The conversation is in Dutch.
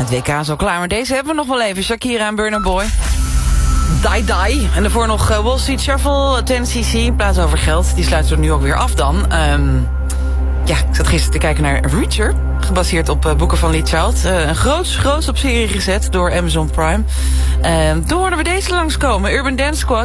Het WK is al klaar, maar deze hebben we nog wel even. Shakira en Burna Boy. Die Die. En daarvoor nog Wall Street Shuffle, 10cc. Plaats over geld. Die sluiten we nu ook weer af dan. Ja, ik zat gisteren te kijken naar Reacher. Gebaseerd op boeken van Lee Child. Een groots op serie gezet door Amazon Prime. Toen hoorden we deze langskomen. Urban Dance Squad.